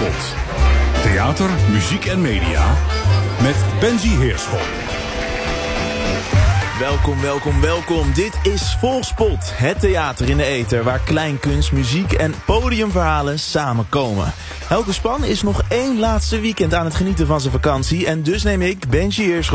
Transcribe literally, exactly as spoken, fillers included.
Volkspot. Theater, muziek en media met Benji Heerschop. Welkom, welkom, welkom. Dit is Volkspot, het theater in de ether waar kleinkunst, muziek en podiumverhalen samenkomen. Elke span is nog één laatste weekend aan het genieten van zijn vakantie en dus neem ik, Benji Heerschop,